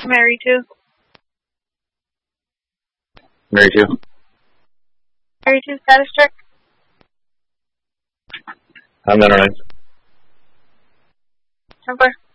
Mary 2. Mary 2. Mary 2 status check. I'm 909. 10-4.